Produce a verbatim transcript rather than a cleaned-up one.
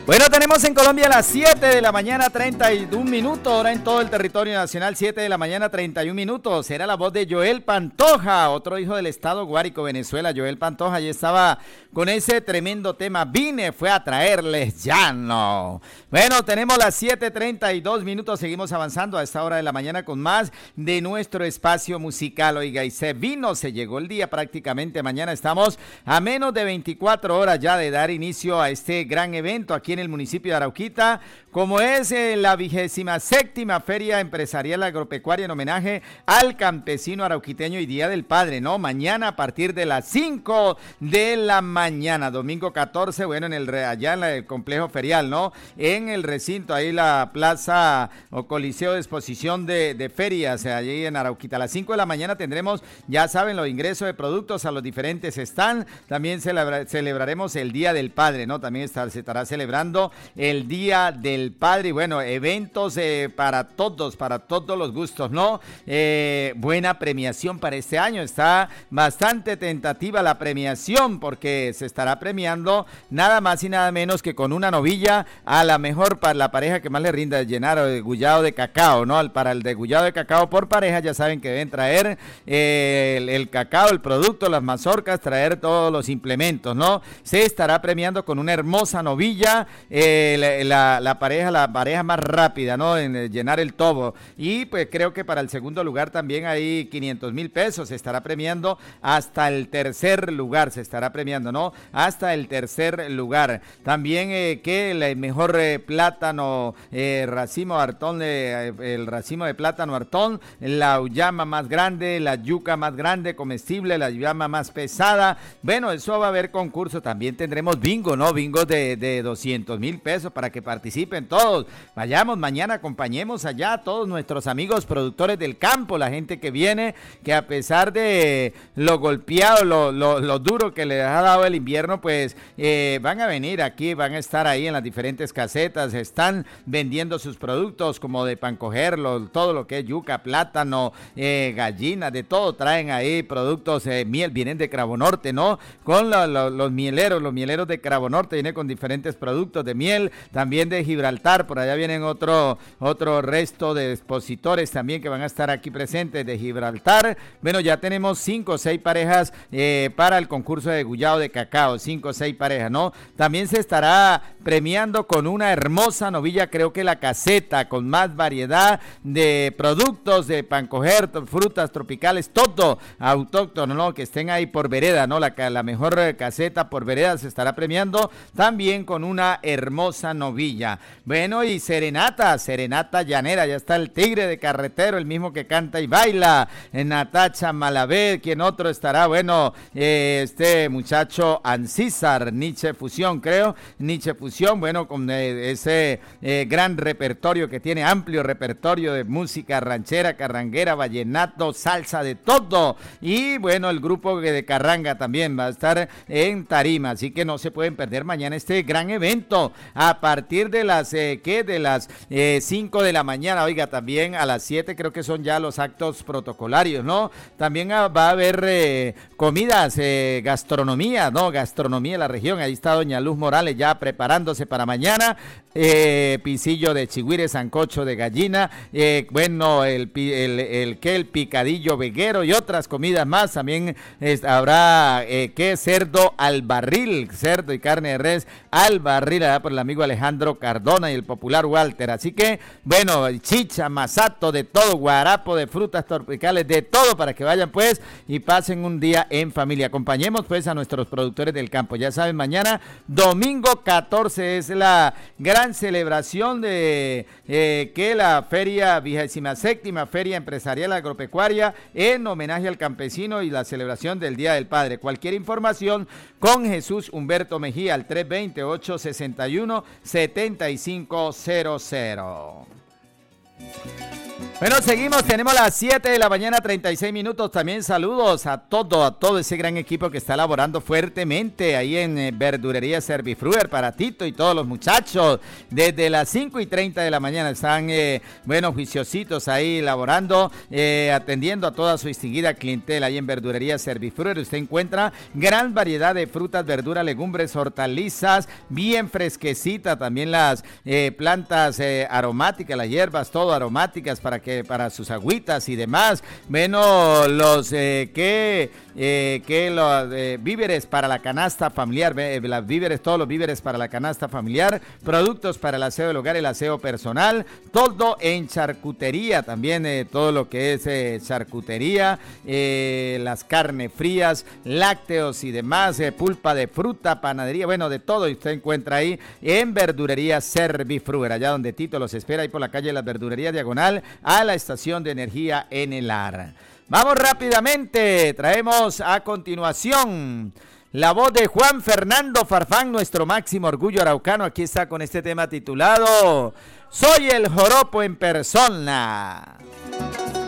Bueno, tenemos en Colombia las siete de la mañana, treinta y un minutos, ahora en todo el territorio nacional, siete de la mañana, treinta y un minutos. Era la voz de Joel Pantoja, otro hijo del estado Guárico, Venezuela. Joel Pantoja ya estaba con ese tremendo tema. Vine, fue a traerles llano. Bueno, tenemos las siete treinta y dos minutos, seguimos avanzando a esta hora de la mañana con más de nuestro espacio musical. Oiga, y se vino, se llegó el día prácticamente. Mañana estamos a menos de veinticuatro horas ya de dar inicio a este gran evento aquí en el municipio de Arauquita, como es eh, la vigésima séptima Feria Empresarial Agropecuaria en homenaje al campesino arauquiteño y Día del Padre, ¿no? Mañana a partir de las cinco de la mañana, domingo catorce, bueno, en el allá en el complejo ferial, ¿no? En el recinto, ahí la plaza o coliseo de exposición de, de ferias, allí en Arauquita. A las cinco de la mañana tendremos, ya saben, los ingresos de productos a los diferentes stands. También celebra, celebraremos el Día del Padre, ¿no? También está, se estará celebrando el Día del Padre y bueno, eventos eh, para todos, para todos los gustos, ¿no? Eh, buena premiación para este año, está bastante tentativa la premiación porque se estará premiando nada más y nada menos que con una novilla a la mejor para la pareja que más le rinda, llenar el degullado de cacao, ¿no? Para el degullado de cacao por pareja ya saben que deben traer eh, el, el cacao, el producto, las mazorcas, traer todos los implementos, ¿no? Se estará premiando con una hermosa novilla. Eh, la, la, la pareja, la pareja más rápida, ¿no? En eh, llenar el tobo. Y pues creo que para el segundo lugar también hay quinientos mil pesos. Se estará premiando hasta el tercer lugar. Se estará premiando, ¿no? Hasta el tercer lugar. También eh, que el mejor eh, plátano, eh, racimo Artón, eh, el racimo de plátano Artón, la uyama más grande, la yuca más grande, comestible, la uyama más pesada. Bueno, eso va a haber concurso. También tendremos bingo, ¿no? Bingo de, de doscientos mil pesos para que participen todos. Vayamos mañana, acompañemos allá a todos nuestros amigos productores del campo, la gente que viene, que a pesar de lo golpeado, lo, lo, lo duro que les ha dado el invierno, pues eh, van a venir aquí, van a estar ahí en las diferentes casetas, están vendiendo sus productos como de pancogerlo, todo lo que es yuca, plátano, eh, gallina, de todo traen ahí productos, eh, miel, vienen de Cravo Norte, ¿no? Con lo, lo, los mieleros, los mieleros de Cravo Norte vienen con diferentes productos de miel, también de Gibraltar, por allá vienen otro, otro resto de expositores también que van a estar aquí presentes de Gibraltar. Bueno, ya tenemos cinco o seis parejas eh, para el concurso de degullado de cacao, cinco o seis parejas, ¿no? También se estará premiando con una hermosa novilla, creo que la caseta, con más variedad de productos de pancoger, frutas tropicales, todo autóctono, ¿no? Que estén ahí por vereda, ¿no? La, la mejor caseta por vereda se estará premiando también con una hermosa novilla. Bueno, y serenata, serenata llanera, ya está el tigre de carretero, el mismo que canta y baila, Natacha Malavé, quien otro estará, bueno, eh, este muchacho Ancísar, Nietzsche Fusión, creo, Nietzsche Fusión, bueno, con eh, ese eh, gran repertorio que tiene, amplio repertorio de música ranchera, carranguera, vallenato, salsa, de todo, y bueno, el grupo de Carranga también va a estar en tarima, así que no se pueden perder mañana este gran evento, a partir de las, eh, ¿qué? De las eh, cinco de la mañana, oiga, también a las siete creo que son ya los actos protocolarios, ¿no? También ah, va a haber eh, comidas, eh, gastronomía, ¿no? Gastronomía de la región, ahí está doña Luz Morales ya preparándose para mañana, eh, pisillo de chigüire, sancocho de gallina, eh, bueno, el, el, el, ¿qué? El picadillo veguero y otras comidas más, también es, habrá, eh, ¿qué? Cerdo al barril, cerdo y carne de res al barril, ¿verdad? Por el amigo Alejandro Cardona y el popular Walter, así que, bueno, chicha, masato, de todo, guarapo de frutas tropicales, de todo, para que vayan pues y pasen un día en familia. Acompañemos pues a nuestros productores del campo, ya saben, mañana domingo catorce es la gran celebración de eh, que la feria, vigésima séptima Feria Empresarial Agropecuaria en homenaje al campesino y la celebración del Día del Padre. Cualquier información con Jesús Humberto Mejía al tres veinte, ocho sesenta y uno, setenta y cinco cero cero. Bueno, seguimos, tenemos las siete de la mañana, treinta y seis minutos. También saludos a todo, a todo ese gran equipo que está laborando fuertemente ahí en eh, Verdurería Servifruer, para Tito y todos los muchachos. Desde las cinco y treinta de la mañana están, eh, bueno, juiciositos ahí laborando, eh, atendiendo a toda su distinguida clientela ahí en Verdurería Servifruer. Usted encuentra gran variedad de frutas, verduras, legumbres, hortalizas, bien fresquecita. También las eh, plantas eh, aromáticas, las hierbas, todo aromáticas para que para sus agüitas y demás. Bueno, los eh, que eh, que los eh, víveres para la canasta familiar, eh, las víveres, todos los víveres para la canasta familiar, productos para el aseo del hogar, el aseo personal, todo en charcutería, también eh, todo lo que es eh, charcutería, eh, las carnes frías, lácteos y demás, eh, pulpa de fruta, panadería, bueno, de todo y usted encuentra ahí en Verdurería Servifruer, allá donde Tito los espera, ahí por la calle de las Verdurerías, diagonal a la estación de energía en el Ar. Vamos rápidamente, traemos a continuación la voz de Juan Fernando Farfán, nuestro máximo orgullo araucano. Aquí está con este tema titulado Soy el Joropo en persona.